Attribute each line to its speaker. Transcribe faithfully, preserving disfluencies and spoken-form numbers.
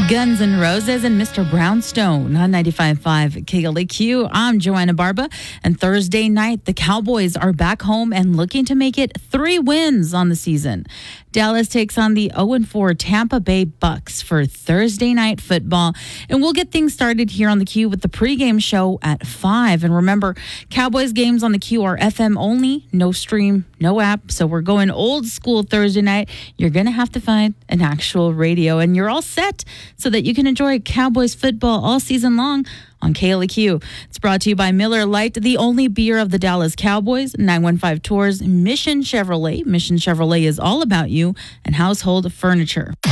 Speaker 1: Guns N' Roses and Mister Brownstone on ninety-five point five K L A Q. I'm Joanna Barba, and Thursday night, the Cowboys are back home and looking to make it three wins on the season. Dallas takes on the oh and four Tampa Bay Bucks for Thursday night football, and we'll get things started here on the Q with the pregame show at five. And remember, Cowboys games on the Q are F M only, no stream, no app, so we're going old school Thursday night. You're going to have to find an actual radio, and you're all set so that you can enjoy Cowboys football all season long on K L A Q. It's brought to you by Miller Lite, the only beer of the Dallas Cowboys, nine one five Tours, Mission Chevrolet. Mission Chevrolet is all about you, and household furniture.